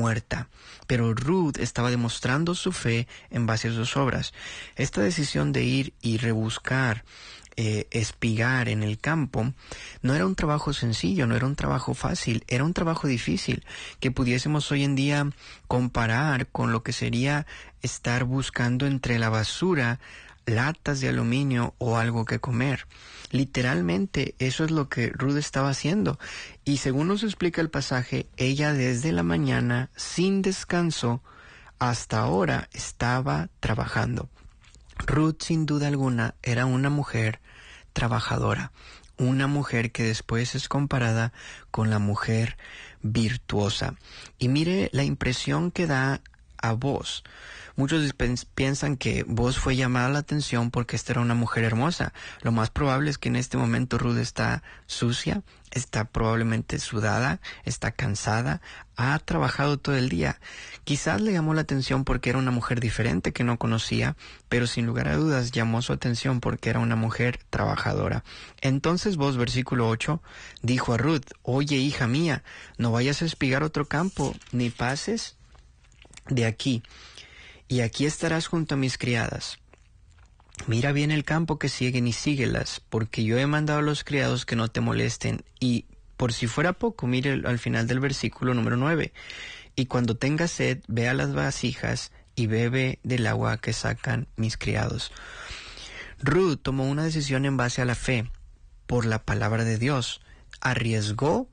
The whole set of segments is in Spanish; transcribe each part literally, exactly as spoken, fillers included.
muerta. Pero Ruth estaba demostrando su fe en base a sus obras. Esta decisión de ir y rebuscar, eh, espigar en el campo, no era un trabajo sencillo, no era un trabajo fácil, era un trabajo difícil, que pudiésemos hoy en día comparar con lo que sería estar buscando entre la basura latas de aluminio o algo que comer. Literalmente eso es lo que Ruth estaba haciendo, y según nos explica el pasaje, ella desde la mañana sin descanso hasta ahora estaba trabajando. Ruth, sin duda alguna, era una mujer trabajadora, una mujer que después es comparada con la mujer virtuosa. Y mire la impresión que da a Booz. Muchos piensan que Booz fue llamada la atención porque esta era una mujer hermosa. Lo más probable es que en este momento Ruth está sucia, está probablemente sudada, está cansada, ha trabajado todo el día. Quizás le llamó la atención porque era una mujer diferente que no conocía, pero sin lugar a dudas llamó su atención porque era una mujer trabajadora. Entonces Booz, versículo ocho, dijo a Ruth: oye, hija mía, no vayas a espigar otro campo, ni pases de aquí, y aquí estarás junto a mis criadas. Mira bien el campo que siguen y síguelas, porque yo he mandado a los criados que no te molesten. Y por si fuera poco, mire al final del versículo número nueve. Y cuando tengas sed, ve a las vasijas y bebe del agua que sacan mis criados. Ruth tomó una decisión en base a la fe, por la palabra de Dios. Arriesgó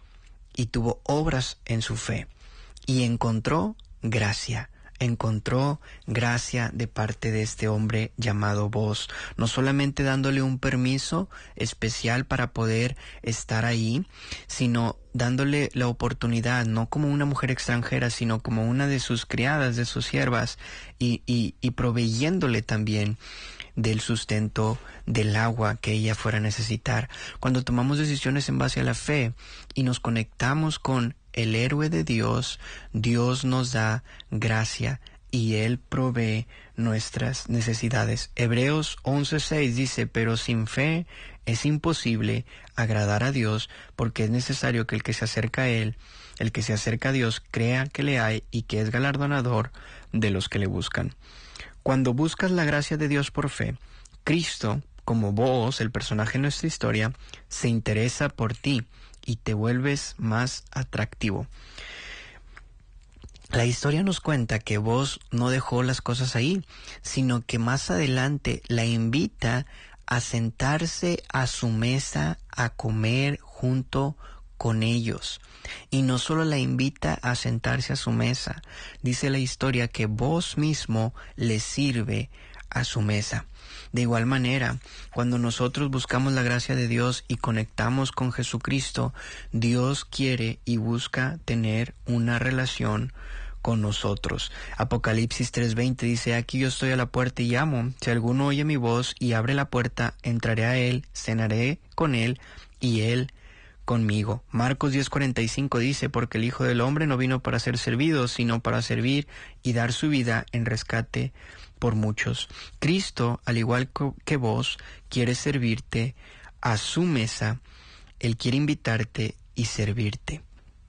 y tuvo obras en su fe. Y encontró gracia. Encontró gracia de parte de este hombre llamado Booz, no solamente dándole un permiso especial para poder estar ahí, sino dándole la oportunidad, no como una mujer extranjera, sino como una de sus criadas, de sus siervas, y, y, y proveyéndole también del sustento, del agua que ella fuera a necesitar. Cuando tomamos decisiones en base a la fe y nos conectamos con el héroe de Dios, Dios nos da gracia y Él provee nuestras necesidades. Hebreos once seis dice: pero sin fe es imposible agradar a Dios, porque es necesario que el que se acerca a Él, el que se acerca a Dios, crea que le hay y que es galardonador de los que le buscan. Cuando buscas la gracia de Dios por fe, Cristo, como Booz, el personaje en nuestra historia, se interesa por ti y te vuelves más atractivo. La historia nos cuenta que Booz no dejó las cosas ahí, sino que más adelante la invita a sentarse a su mesa a comer junto con ellos. Y no solo la invita a sentarse a su mesa, dice la historia que Booz mismo le sirve a su mesa. De igual manera, cuando nosotros buscamos la gracia de Dios y conectamos con Jesucristo, Dios quiere y busca tener una relación con nosotros. Apocalipsis tres veinte dice: aquí yo estoy a la puerta y llamo. Si alguno oye mi voz y abre la puerta, entraré a él, cenaré con él y él conmigo. Marcos diez cuarenta y cinco dice: porque el Hijo del Hombre no vino para ser servido, sino para servir y dar su vida en rescate por muchos. Cristo, al igual que vos, quiere servirte a su mesa. Él quiere invitarte y servirte.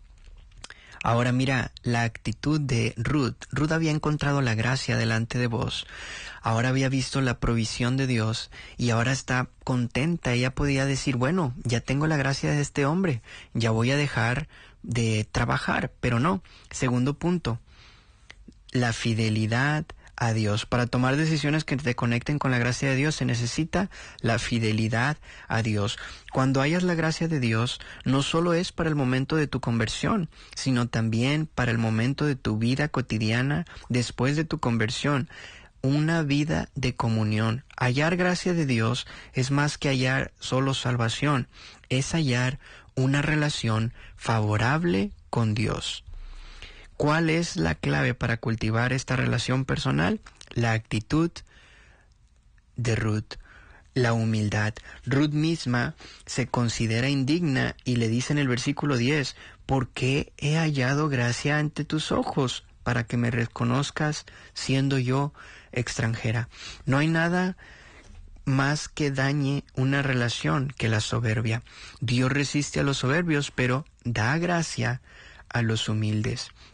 Ahora mira la actitud de Ruth. Ruth había encontrado la gracia delante de Booz. Ahora había visto la provisión de Dios y ahora está contenta. Ella podía decir: bueno, ya tengo la gracia de este hombre, ya voy a dejar de trabajar. Pero no. Segundo punto, la fidelidad a Dios. Para tomar decisiones que te conecten con la gracia de Dios se necesita la fidelidad a Dios. Cuando hayas la gracia de Dios, no solo es para el momento de tu conversión, sino también para el momento de tu vida cotidiana después de tu conversión. Una vida de comunión. Hallar gracia de Dios es más que hallar solo salvación, es hallar una relación favorable con Dios. ¿Cuál es la clave para cultivar esta relación personal? La actitud de Ruth, la humildad. Ruth misma se considera indigna y le dice en el versículo diez: ¿por qué he hallado gracia ante tus ojos para que me reconozcas siendo yo extranjera? No hay nada más que dañe una relación que la soberbia. Dios resiste a los soberbios, pero da gracia a los humildes.